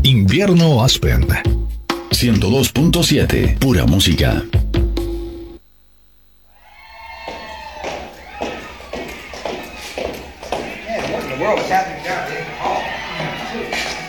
Invierno Aspen. 102.7, pura música. Man, what in the world is happening down here? Oh,